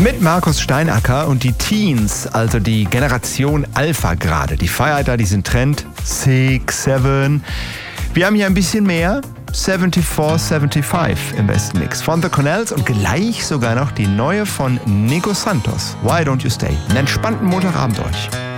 Mit Markus Steinacker und die Teens, also die Generation Alpha gerade. Die feiert da diesen Trend 6, 7. Wir haben hier ein bisschen mehr. 74, 75 im besten Mix von The Cornells und gleich sogar noch die neue von Nico Santos. Why Don't You Stay? Einen entspannten Montagabend euch.